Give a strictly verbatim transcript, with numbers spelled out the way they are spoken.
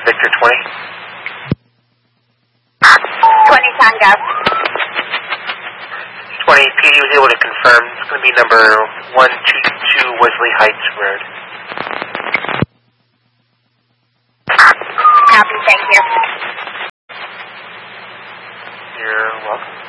Victor twenty. twenty Tango. twenty, P D was able to confirm. It's going to be number one two two Wesley Heights Road. Copy, thank you. You're welcome.